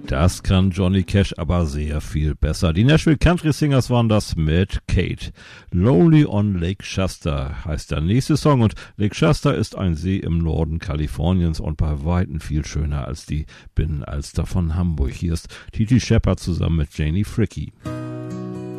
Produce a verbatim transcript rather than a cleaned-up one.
Das kann Johnny Cash aber sehr viel besser. Die Nashville Country Singers waren das mit Kate. Lonely on Lake Shasta heißt der nächste Song und Lake Shasta ist ein See im Norden Kaliforniens und bei Weitem viel schöner als die Binnenalster von Hamburg. Hier ist Titi Shepard zusammen mit Janie Fricke.